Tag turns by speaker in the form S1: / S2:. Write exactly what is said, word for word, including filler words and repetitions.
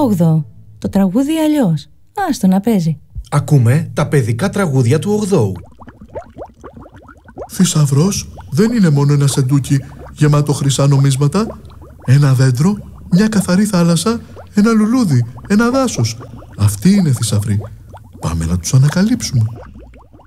S1: όγδοο. Το τραγούδι αλλιώς. Άστο να παίζει.
S2: Ακούμε τα παιδικά τραγούδια του ογδόου.
S3: Θησαυρός δεν είναι μόνο ένα σεντούκι γεμάτο χρυσά νομίσματα. Ένα δέντρο, μια καθαρή θάλασσα, ένα λουλούδι, ένα δάσος. Αυτοί είναι θησαυροί. Πάμε να τους ανακαλύψουμε.